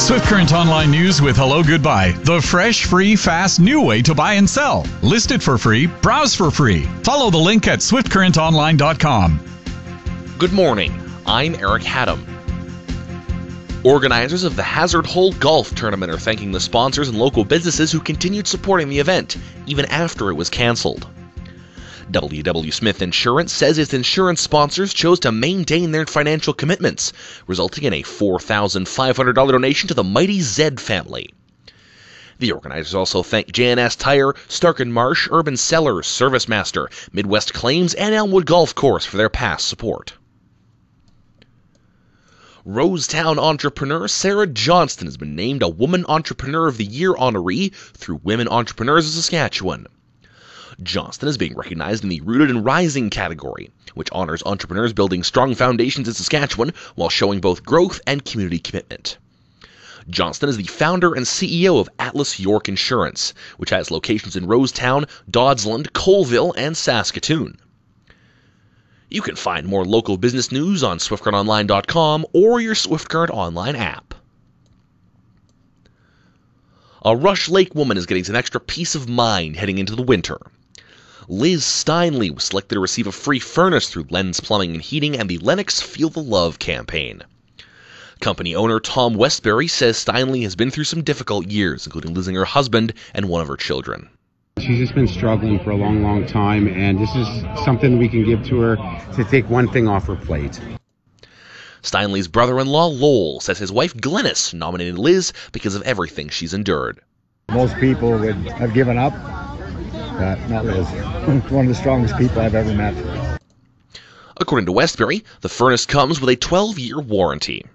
Swift Current Online News with Hello Goodbye. The fresh, free, fast, new way to buy and sell. List it for free. Browse for free. Follow the link at swiftcurrentonline.com. Good morning. I'm Eric Haddam. Organizers of the Hazard Hole Golf Tournament are thanking the sponsors and local businesses who continued supporting the event, even after it was canceled. W.W. Smith Insurance says its insurance sponsors chose to maintain their financial commitments, resulting in a $4,500 donation to the Mighty Zed family. The organizers also thank J&S Tire, Stark & Marsh, Urban Cellars, ServiceMaster, Midwest Claims, and Elmwood Golf Course for their past support. Rosetown entrepreneur Sarah Johnston has been named a Woman Entrepreneur of the Year honoree through Women Entrepreneurs of Saskatchewan. Johnston is being recognized in the Rooted and Rising category, which honors entrepreneurs building strong foundations in Saskatchewan while showing both growth and community commitment. Johnston is the founder and CEO of Atlas York Insurance, which has locations in Rosetown, Dodsland, Colville, and Saskatoon. You can find more local business news on SwiftCurrentOnline.com or your Swift Current Online app. A Rush Lake woman is getting some extra peace of mind heading into the winter. Liz Steinley was selected to receive a free furnace through Lens Plumbing and Heating and the Lennox Feel the Love campaign. Company owner Tom Westbury says Steinley has been through some difficult years, including losing her husband and one of her children. She's just been struggling for a long, long time, and this is something we can give to her to take one thing off her plate. Steinley's brother-in-law Lowell says his wife Glennis nominated Liz because of everything she's endured. Most people would have given up, but not Liz. One of the strongest people I've ever met. According to Westbury, the furnace comes with a 12-year warranty.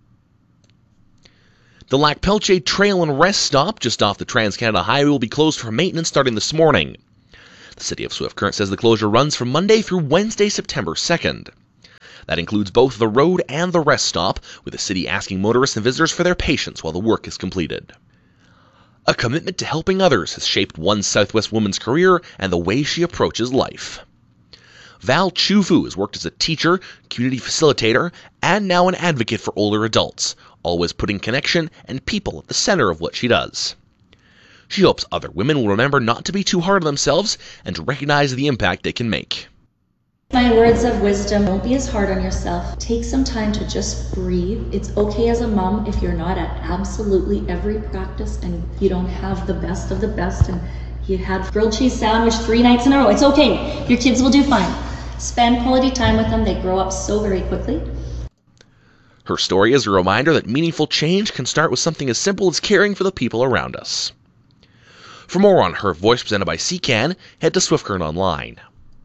The Lac Pelche Trail and Rest Stop just off the Trans-Canada Highway will be closed for maintenance starting this morning. The City of Swift Current says the closure runs from Monday through Wednesday, September 2nd. That includes both the road and the rest stop, with the city asking motorists and visitors for their patience while the work is completed. A commitment to helping others has shaped one Southwest woman's career and the way she approaches life. Val Chufu has worked as a teacher, community facilitator, and now an advocate for older adults, always putting connection and people at the center of what she does. She hopes other women will remember not to be too hard on themselves and to recognize the impact they can make. My words of wisdom: don't be as hard on yourself. Take some time to just breathe. It's okay as a mom if you're not at absolutely every practice and you don't have the best of the best and you had grilled cheese sandwich 3 nights in a row. It's okay. Your kids will do fine. Spend quality time with them. They grow up so very quickly. Her story is a reminder that meaningful change can start with something as simple as caring for the people around us. For more on Her Voice presented by CCAN, head to Swift Current Online.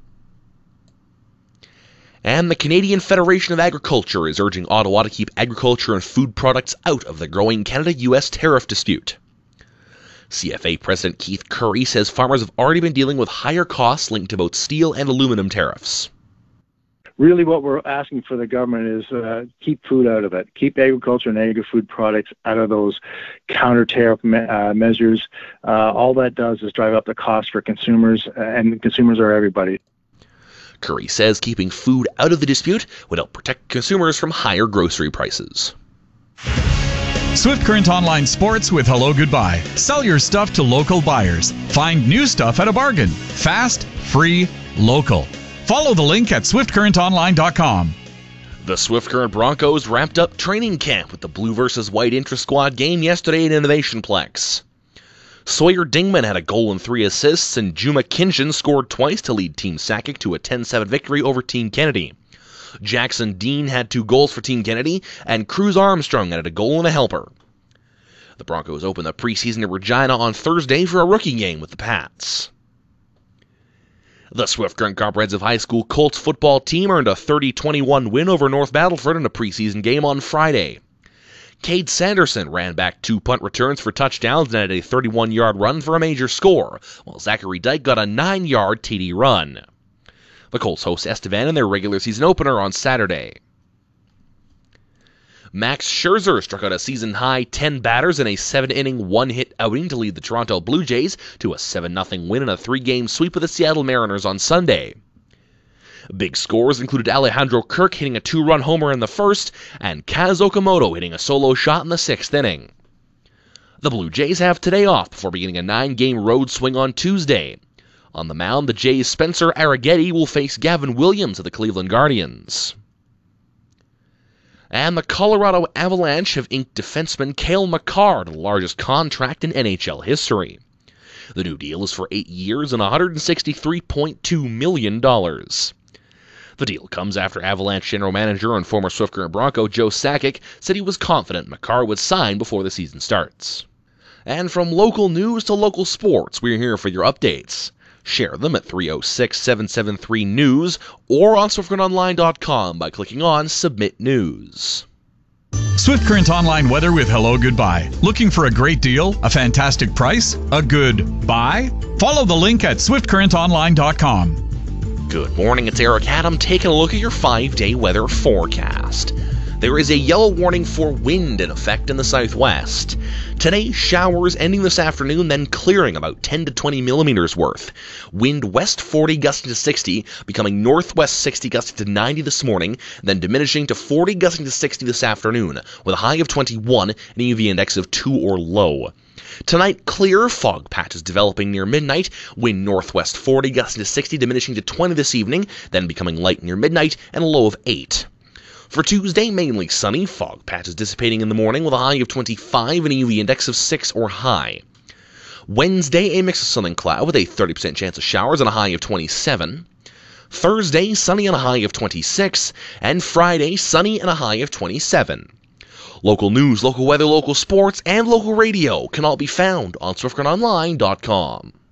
And the Canadian Federation of Agriculture is urging Ottawa to keep agriculture and food products out of the growing Canada-US tariff dispute. CFA President Keith Curry says farmers have already been dealing with higher costs linked to both steel and aluminum tariffs. Really what we're asking for the government is keep food out of it. Keep agriculture and agri-food products out of those counter-tariff measures. All that does is drive up the cost for consumers, and consumers are everybody. Curry says keeping food out of the dispute would help protect consumers from higher grocery prices. Swift Current Online Sports with Hello Goodbye. Sell your stuff to local buyers. Find new stuff at a bargain. Fast, free, local. Follow the link at swiftcurrentonline.com. The Swift Current Broncos wrapped up training camp with the Blue vs. White intra-squad game yesterday at Innovationplex. Sawyer Dingman had a goal and 3 assists, and Juma Kinshin scored twice to lead Team Sakic to a 10-7 victory over Team Kennedy. Jackson Dean had 2 goals for Team Kennedy, and Cruz Armstrong added a goal and a helper. The Broncos opened the preseason in Regina on Thursday for a rookie game with the Pats. The Swift Current Comprehensive High School Colts football team earned a 30-21 win over North Battleford in a preseason game on Friday. Cade Sanderson ran back 2 punt returns for touchdowns and had a 31-yard run for a major score, while Zachary Dyke got a 9-yard TD run. The Colts host Estevan in their regular season opener on Saturday. Max Scherzer struck out a season-high 10 batters in a 7-inning, 1-hit outing to lead the Toronto Blue Jays to a 7-0 win in a 3-game sweep of the Seattle Mariners on Sunday. Big scores included Alejandro Kirk hitting a 2-run homer in the first, and Kaz Okamoto hitting a solo shot in the 6th inning. The Blue Jays have today off before beginning a 9-game road swing on Tuesday. On the mound, the Jays' Spencer Arrighetti will face Gavin Williams of the Cleveland Guardians. And the Colorado Avalanche have inked defenseman Cale Makar to the largest contract in NHL history. The new deal is for 8 years and $163.2 million. The deal comes after Avalanche general manager and former Swift Current Bronco Joe Sakic said he was confident Makar would sign before the season starts. And from local news to local sports, we're here for your updates. Share them at 306-773-NEWS or on SwiftCurrentOnline.com by clicking on Submit News. Swift Current Online weather with Hello Goodbye. Looking for a great deal? A fantastic price? A good buy? Follow the link at SwiftCurrentOnline.com. Good morning, it's Eric Adam taking a look at your 5-day weather forecast. There is a yellow warning for wind in effect in the southwest. Today, showers ending this afternoon, then clearing about 10 to 20 millimeters worth. Wind west 40 gusting to 60, becoming northwest 60 gusting to 90 this morning, then diminishing to 40 gusting to 60 this afternoon, with a high of 21 and an UV index of 2 or low. Tonight, clear, fog patches developing near midnight, wind northwest 40 gusting to 60, diminishing to 20 this evening, then becoming light near midnight and a low of 8. For Tuesday, mainly sunny, fog patches dissipating in the morning with a high of 25 and a UV index of 6 or high. Wednesday, a mix of sun and cloud with a 30% chance of showers and a high of 27. Thursday, sunny and a high of 26. And Friday, sunny and a high of 27. Local news, local weather, local sports, and local radio can all be found on SwiftCurrentOnline.com.